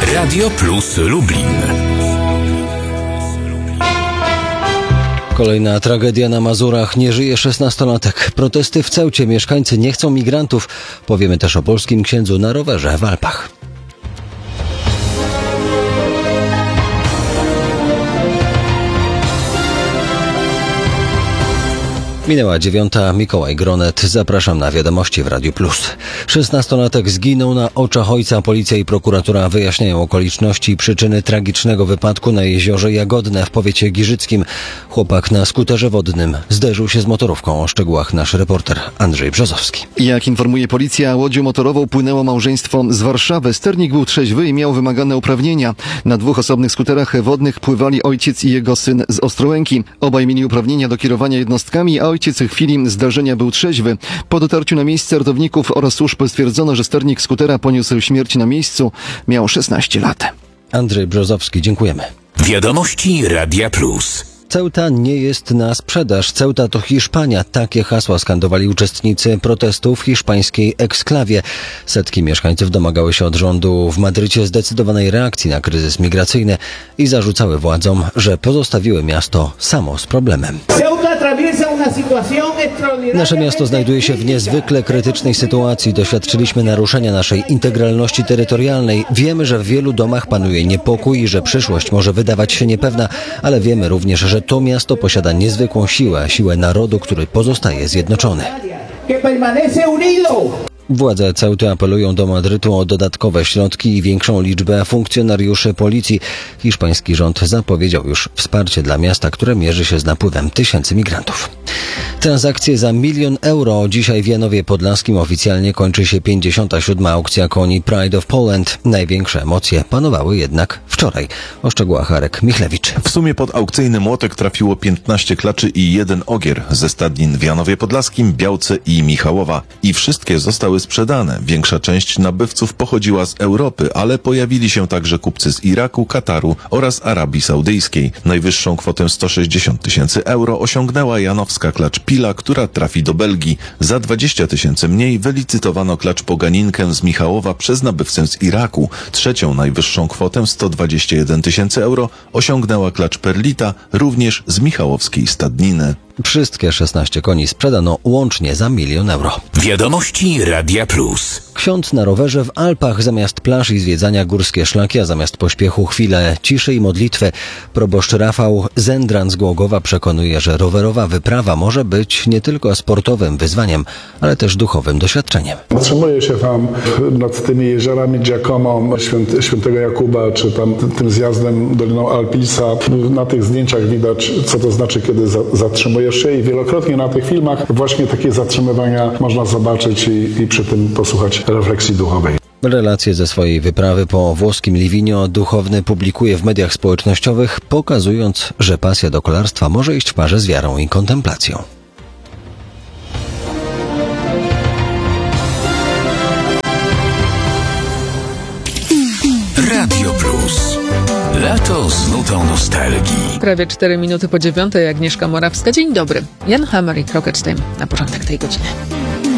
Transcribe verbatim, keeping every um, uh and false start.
Radio Plus Lublin. Kolejna tragedia na Mazurach. Nie żyje szesnastolatek. Protesty w Ceucie. Mieszkańcy nie chcą migrantów. Powiemy też o polskim księdzu na rowerze w Alpach. Minęła dziewiąta. Mikołaj Gronet. Zapraszam na wiadomości w Radiu Plus. Szesnastolatek zginął na oczach ojca. Policja i prokuratura wyjaśniają okoliczności i przyczyny tragicznego wypadku na jeziorze Jagodne w powiecie giżyckim. Chłopak na skuterze wodnym zderzył się z motorówką. O szczegółach nasz reporter Andrzej Brzozowski. Jak informuje policja, łodzią motorową płynęło małżeństwo z Warszawy. Sternik był trzeźwy i miał wymagane uprawnienia. Na dwóch osobnych skuterach wodnych pływali ojciec i jego syn z Ostrołęki. Obaj mieli uprawnienia do kierowania jednostkami, a ojciec w chwili zdarzenia był trzeźwy. Po dotarciu na miejsce ratowników oraz służb stwierdzono, że sternik skutera poniósł śmierć na miejscu. Miał szesnaście lat. Andrzej Brzozowski, dziękujemy. Wiadomości Radia Plus. Ceuta nie jest na sprzedaż. Ceuta to Hiszpania. Takie hasła skandowali uczestnicy protestu w hiszpańskiej eksklawie. Setki mieszkańców domagały się od rządu w Madrycie zdecydowanej reakcji na kryzys migracyjny i zarzucały władzom, że pozostawiły miasto samo z problemem. Nasze miasto znajduje się w niezwykle krytycznej sytuacji. Doświadczyliśmy naruszenia naszej integralności terytorialnej. Wiemy, że w wielu domach panuje niepokój i że przyszłość może wydawać się niepewna, ale wiemy również, że to miasto posiada niezwykłą siłę, siłę narodu, który pozostaje zjednoczony. Władze Ceuty apelują do Madrytu o dodatkowe środki i większą liczbę funkcjonariuszy policji. Hiszpański rząd zapowiedział już wsparcie dla miasta, które mierzy się z napływem tysięcy migrantów. Transakcje za milion euro. Dzisiaj w Janowie Podlaskim oficjalnie kończy się pięćdziesiąta siódma aukcja koni Pride of Poland. Największe emocje panowały jednak wczoraj. O szczegółach Arek Michlewicz. W sumie pod aukcyjny młotek trafiło piętnaście klaczy i jeden ogier ze stadnin w Janowie Podlaskim, Białce i Michałowa. I wszystkie zostały sprzedane. Większa część nabywców pochodziła z Europy, ale pojawili się także kupcy z Iraku, Kataru oraz Arabii Saudyjskiej. Najwyższą kwotę sto sześćdziesiąt tysięcy euro osiągnęła janowska klacz Pila, która trafi do Belgii. Za dwadzieścia tysięcy mniej wylicytowano klacz Poganinkę z Michałowa przez nabywcę z Iraku. Trzecią najwyższą kwotę sto dwadzieścia jeden tysięcy euro osiągnęła klacz Perlita, również z michałowskiej stadniny. Wszystkie szesnaście koni sprzedano łącznie za milion euro. Wiadomości Radia Plus. Ksiądz na rowerze w Alpach. Zamiast plaż i zwiedzania górskie szlaki, a zamiast pośpiechu chwilę ciszy i modlitwy. Proboszcz Rafał Zendran z Głogowa przekonuje, że rowerowa wyprawa może być nie tylko sportowym wyzwaniem, ale też duchowym doświadczeniem. Zatrzymuję się tam nad tymi jeziorami Giacomo, Święty, Świętego Jakuba, czy tam tym zjazdem Doliną Alpilsa. Na tych zdjęciach widać, co to znaczy, kiedy za, zatrzymujesz się, i wielokrotnie na tych filmach właśnie takie zatrzymywania można zobaczyć i, i przy tym posłuchać refleksji duchowej. Relacje ze swojej wyprawy po włoskim Livigno duchowny publikuje w mediach społecznościowych, pokazując, że pasja do kolarstwa może iść w parze z wiarą i kontemplacją. Radio Plus. Lato z nutą nostalgii. Prawie cztery minuty po dziewiątej. Agnieszka Morawska. Dzień dobry. Jan Hammer i Kroketstein na początek tej godziny.